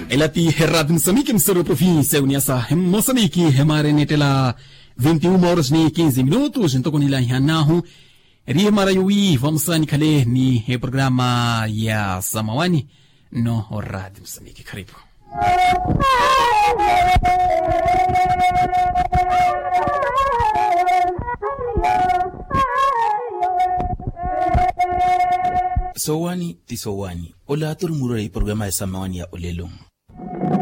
Elati Rádio Moçambique, emissora província Uniasa Moçambique, hemare netela 21 horas ni 15 minutos, então com ila hanahu ria marayui vamos nikale ni programa ya Samawani no Rádio Moçambique. Karibu. Sowani tisowani ola tur murai programa ya Samawani ya olelo